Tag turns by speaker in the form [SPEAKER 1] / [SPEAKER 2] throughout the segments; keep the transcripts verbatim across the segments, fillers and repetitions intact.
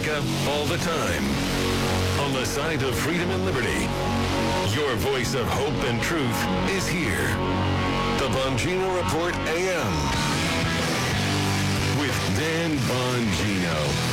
[SPEAKER 1] America all the time. On the side of freedom and liberty, your voice of hope and truth is here. The Bongino Report A M with Dan Bongino.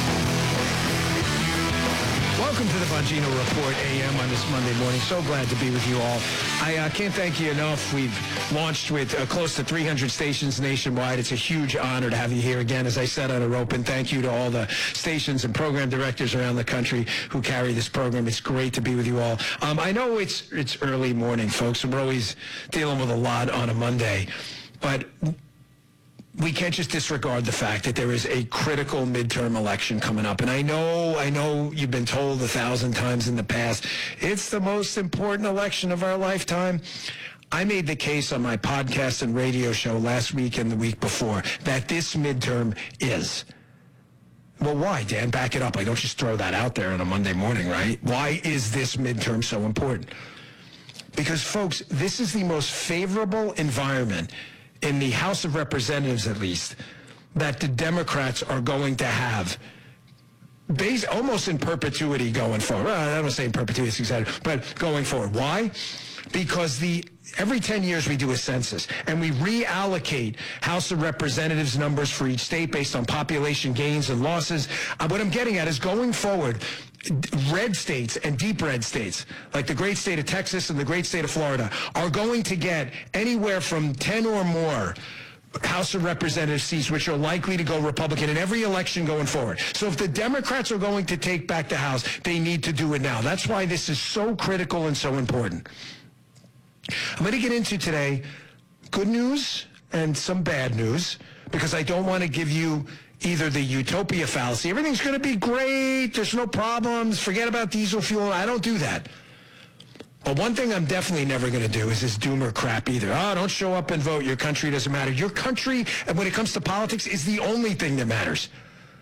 [SPEAKER 2] Welcome to the Bongino Report A M on this Monday morning. So glad to be with you all. I uh, can't thank you enough. We've launched with uh, close to three hundred stations nationwide. It's a huge honor to have you here again. As I said on our open, thank you to all the stations and program directors around the country who carry this program. It's great to be with you all. Um, I know it's it's early morning, folks, and we're always dealing with a lot on a Monday, but we can't just disregard the fact that there is a critical midterm election coming up. And I know, I know you've been told a thousand times in the past, it's the most important election of our lifetime. I made the case on my podcast and radio show last week and the week before that this midterm is. Well, why, Dan? Back it up. I don't just throw that out there on a Monday morning, right? Why is this midterm so important? Because, folks, this is the most favorable environment in the House of Representatives, at least, that the Democrats are going to have, based almost in perpetuity going forward. Well, I don't say in perpetuity, exactly, but going forward. Why? Because the every ten years we do a census, and we reallocate House of Representatives numbers for each state based on population gains and losses. Uh, what I'm getting at is going forward, red states and deep red states, like the great state of Texas and the great state of Florida, are going to get anywhere from ten or more House of Representative seats, which are likely to go Republican in every election going forward. So if the Democrats are going to take back the House, they need to do it now. That's why this is so critical and so important. I'm going to get into today good news and some bad news, because I don't want to give you either the utopia fallacy. Everything's going to be great. There's no problems. Forget about diesel fuel. I don't do that. But one thing I'm definitely never going to do is this doomer crap either. Oh, don't show up and vote. Your country doesn't matter. Your country, and when it comes to politics, is the only thing that matters.